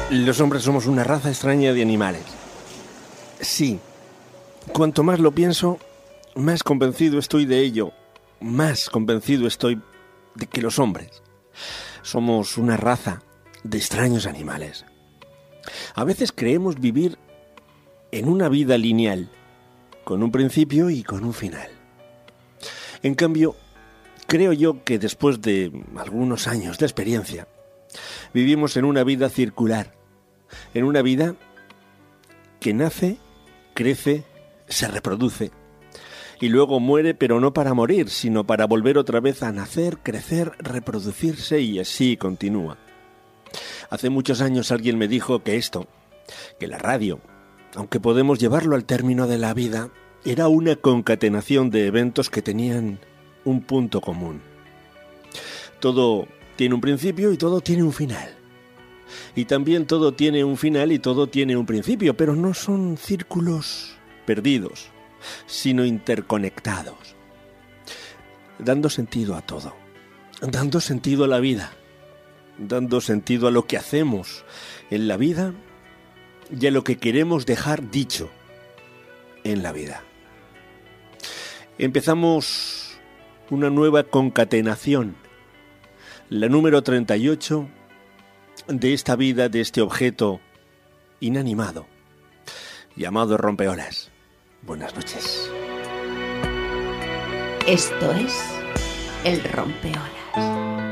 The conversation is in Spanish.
Los hombres somos una raza extraña de animales. Sí, cuanto más lo pienso, más convencido estoy de ello. Más convencido estoy de que los hombres somos una raza de extraños animales. A veces creemos vivir en una vida lineal, con un principio y con un final. En cambio, creo yo que después de algunos años de experiencia, vivimos en una vida circular, en una vida que nace, crece, se reproduce y luego muere, pero no para morir, sino para volver otra vez a nacer, crecer, reproducirse y así continúa. Hace muchos años alguien me dijo que la radio, aunque podemos llevarlo al término de la vida, era una concatenación de eventos que tenían un punto común. Todo tiene un principio y todo tiene un final. Y también todo tiene un final y todo tiene un principio, pero no son círculos perdidos, sino interconectados, dando sentido a todo, dando sentido a la vida, dando sentido a lo que hacemos en la vida y a lo que queremos dejar dicho en la vida. Empezamos una nueva concatenación, la número 38 de esta vida, de este objeto inanimado llamado rompeolas. Buenas noches. Esto es El Rompeolas.